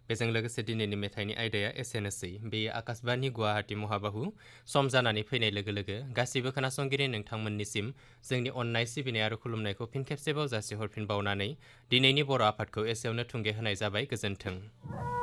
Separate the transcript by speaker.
Speaker 1: बेजों लोगोसे दिनैनि मेथाइनि आयदाया एसेनोसै। बेयो आकाशबाणी गुवाहाटी महाबाहु सम जानानै फैनाय लोगो लोगो गासिबो खोनासंगिरि नोंथांमोननिसिम जोंनि अननाय सिबिनाय आरो खुलुमनायखौ फिन खेबसेबाव जासिहरफिनबावनानै दिनैनि बर' आफादखौ एसेयावनो थुंगे होनाय जाबाय। गोजोन्थों।